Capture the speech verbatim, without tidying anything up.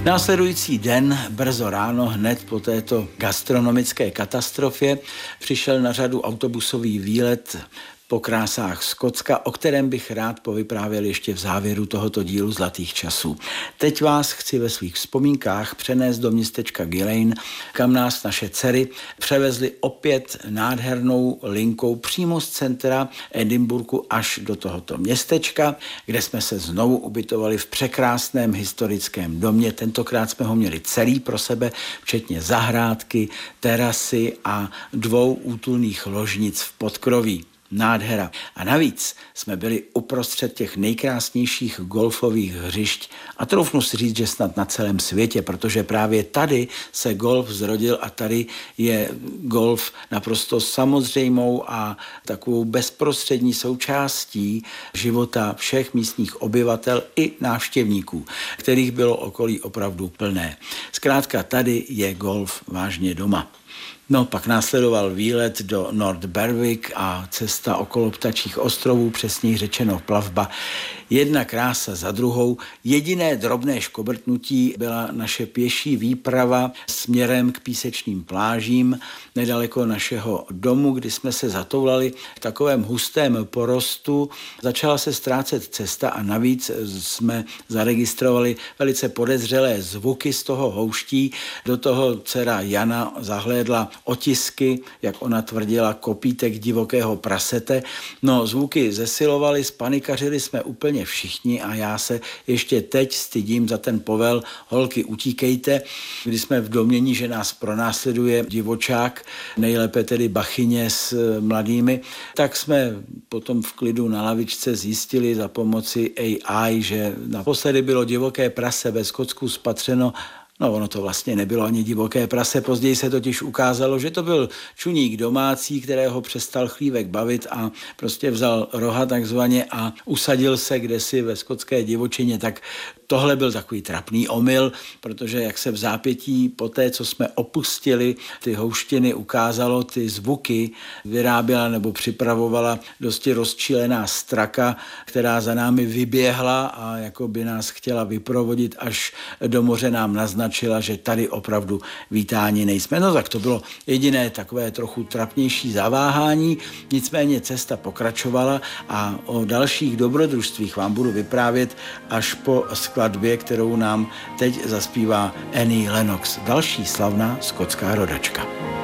Následující den, brzo ráno, hned po této gastronomické katastrofě, přišel na řadu autobusový výlet po krásách Skotska, o kterém bych rád povyprávěl ještě v závěru tohoto dílu Zlatých časů. Teď vás chci ve svých vzpomínkách přenést do městečka Gillane, kam nás naše dcery převezly opět nádhernou linkou přímo z centra Edinburghu až do tohoto městečka, kde jsme se znovu ubytovali v překrásném historickém domě. Tentokrát jsme ho měli celý pro sebe, včetně zahrádky, terasy a dvou útulných ložnic v podkroví. Nádhera. A navíc jsme byli uprostřed těch nejkrásnějších golfových hřišť a troufnu si říct, že snad na celém světě, protože právě tady se golf zrodil a tady je golf naprosto samozřejmou a takovou bezprostřední součástí života všech místních obyvatel i návštěvníků, kterých bylo okolí opravdu plné. Zkrátka tady je golf vážně doma. No, pak následoval výlet do North Berwick a cesta okolo Ptačích ostrovů, přesněji řečeno plavba. Jedna krása za druhou. Jediné drobné škobrtnutí byla naše pěší výprava směrem k písečným plážím nedaleko našeho domu, kdy jsme se zatoulali v takovém hustém porostu. Začala se ztrácet cesta a navíc jsme zaregistrovali velice podezřelé zvuky z toho houští. Do toho dcera Jana zahlédla otisky, jak ona tvrdila, kopítek divokého prasete. No, zvuky zesilovaly, spanikařili jsme úplně všichni a já se ještě teď stydím za ten povel holky utíkejte, kdy jsme v domění, že nás pronásleduje divočák, nejlépe tedy bachyně s mladými, tak jsme potom v klidu na lavičce zjistili za pomoci A I, že naposledy bylo divoké prase ve Skotsku spatřeno. No, ono to vlastně nebylo ani divoké prase, později se totiž ukázalo, že to byl čuník domácí, kterého přestal chlívek bavit a prostě vzal roha takzvaně a usadil se kdesi ve skotské divočině, tak tohle byl takový trapný omyl, protože jak se v zápětí po té, co jsme opustili ty houštiny, ukázalo, ty zvuky vyráběla nebo připravovala dosti rozčilená straka, která za námi vyběhla a jako by nás chtěla vyprovodit až do moře, nám naznačila, že tady opravdu vítáni nejsme. No tak to bylo jediné takové trochu trapnější zaváhání, nicméně cesta pokračovala a o dalších dobrodružstvích vám budu vyprávět až po skladbě, kterou nám teď zaspívá Annie Lennox, další slavná skotská rodačka.